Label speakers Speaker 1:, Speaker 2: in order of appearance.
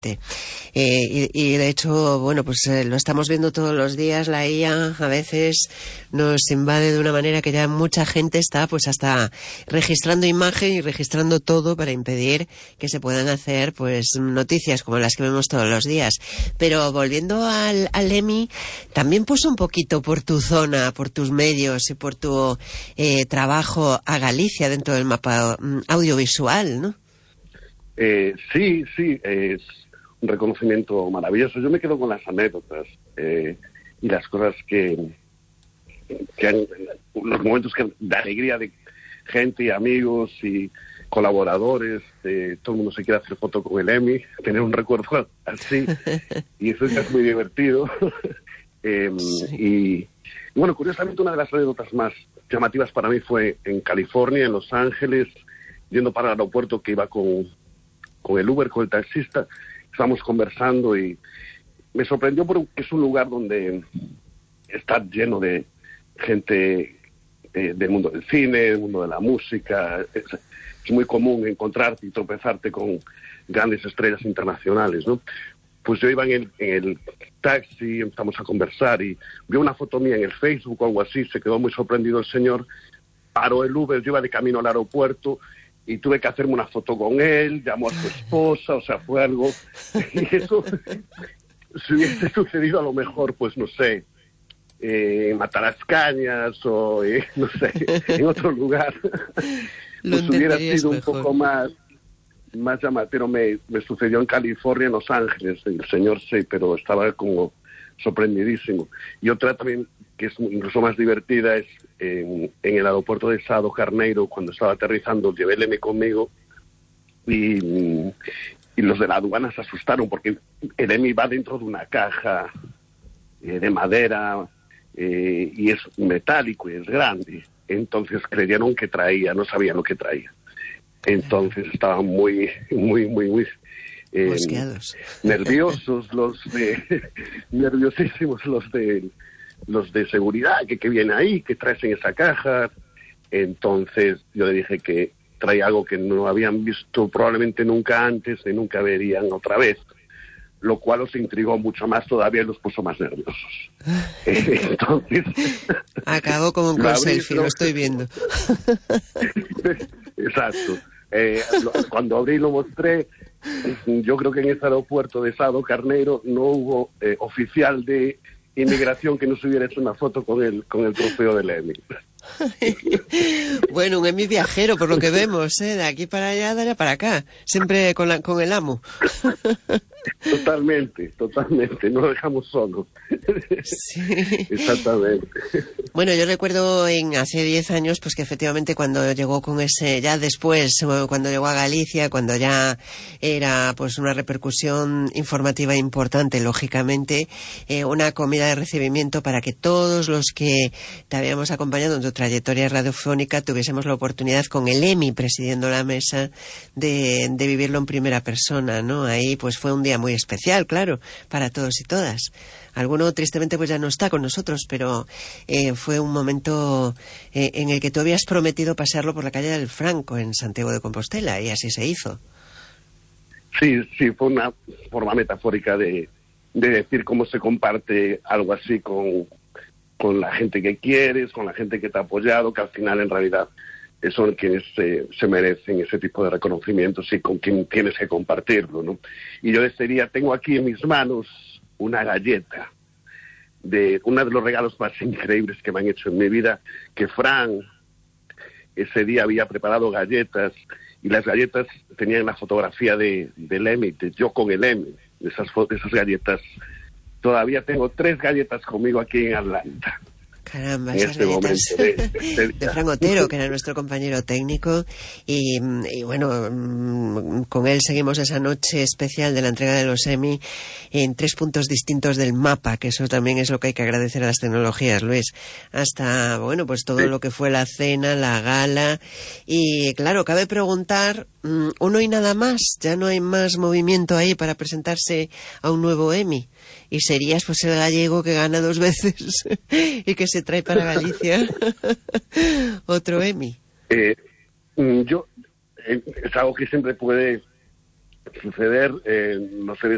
Speaker 1: Y de hecho, bueno, pues lo estamos viendo todos los días. La IA a veces nos invade de una manera que ya mucha gente está pues hasta registrando imagen y registrando todo para impedir que se puedan hacer pues noticias como las que vemos todos los días. Pero volviendo al Emmy, también puso un poquito por tu zona, por tus medios y por tu trabajo a Galicia dentro del mapa audiovisual, ¿no?
Speaker 2: Sí, es un reconocimiento maravilloso. Yo me quedo con las anécdotas y las cosas que han, los momentos de alegría de gente y amigos y colaboradores, todo el mundo se quiere hacer foto con el Emmy, tener un recuerdo así, y eso es muy divertido. Y bueno, curiosamente una de las anécdotas más llamativas para mí fue en California, en Los Ángeles, yendo para el aeropuerto, que iba con el Uber, con el taxista. Estábamos conversando y me sorprendió porque es un lugar donde está lleno de gente del mundo del cine, del mundo de la música. Es muy común encontrarte y tropezarte con grandes estrellas internacionales, ¿no? Pues yo iba en el taxi, empezamos a conversar y vio una foto mía en el Facebook o algo así, se quedó muy sorprendido el señor, paró el Uber, yo iba de camino al aeropuerto y tuve que hacerme una foto con él, llamó a su esposa, o sea, fue algo... Y eso, si hubiese sucedido a lo mejor, pues no sé, en Matalascañas o, no sé, en otro lugar, pues hubiera sido un poco más llamativo. Pero me sucedió en California, en Los Ángeles, el señor sí, pero estaba como sorprendidísimo. Y otra también, que es incluso más divertida, es en el aeropuerto de Sá do Carneiro, cuando estaba aterrizando, llevé el Emmy conmigo y los de la aduana se asustaron porque el Emmy va dentro de una caja de madera y es metálico y es grande. Entonces creyeron que traía, no sabían lo que traía. Entonces estaban muy nerviosos, nerviosísimos los de seguridad, que viene ahí, que traes en esa caja. Entonces yo le dije que traía algo que no habían visto probablemente nunca antes y nunca verían otra vez, lo cual los intrigó mucho más todavía y los puso más nerviosos. Entonces
Speaker 1: acabó como un selfie, lo estoy viendo.
Speaker 2: Exacto. Cuando abrí y lo mostré, yo creo que en ese aeropuerto de Sá do Carneiro no hubo oficial de inmigración que no se hubiera hecho una foto con el trofeo del Emmy.
Speaker 1: Bueno, un Emmy viajero, por lo que vemos, de aquí para allá, de allá para acá, siempre con el amo.
Speaker 2: Totalmente, no lo dejamos solos.
Speaker 1: Sí.
Speaker 2: Exactamente.
Speaker 1: Bueno, yo recuerdo hace 10 años, pues que efectivamente cuando llegó con ya después, cuando llegó a Galicia, cuando ya era pues una repercusión informativa importante, lógicamente, una comida de recibimiento para que todos los que te habíamos acompañado en tu trayectoria radiofónica tuviésemos la oportunidad con el Emmy presidiendo la mesa de vivirlo en primera persona, ¿no? Ahí pues fue un día muy especial, claro, para todos y todas. Alguno tristemente pues ya no está con nosotros, pero fue un momento en el que tú habías prometido pasearlo por la calle del Franco en Santiago de Compostela, y así se hizo.
Speaker 2: Sí, fue una forma metafórica de decir cómo se comparte algo así con la gente que quieres, con la gente que te ha apoyado, que al final en realidad son quienes se merecen ese tipo de reconocimientos y con quien tienes que compartirlo, ¿no? Y yo les diría, tengo aquí en mis manos una galleta de uno de los regalos más increíbles que me han hecho en mi vida, que Fran ese día había preparado galletas, y las galletas tenían la fotografía del Emmy, de yo con el Emmy, esas galletas. Todavía tengo 3 galletas conmigo aquí en Atlanta.
Speaker 1: Caramba, esas galletas de Fran Otero, que era nuestro compañero técnico, y bueno, con él seguimos esa noche especial de la entrega de los Emmy en 3 puntos distintos del mapa, que eso también es lo que hay que agradecer a las tecnologías, Luis, hasta, bueno, pues todo lo que fue la cena, la gala, y claro, cabe preguntar, uno y nada más, ya no hay más movimiento ahí para presentarse a un nuevo Emmy. Y serías pues el gallego que gana 2 veces y que se trae para Galicia otro Emmy.
Speaker 2: Es algo que siempre puede suceder, no sé